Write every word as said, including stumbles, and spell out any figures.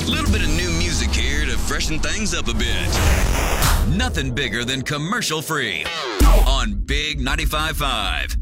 Little bit of new music here to freshen things up a bit. Nothing bigger than commercial free on Big ninety-five point five.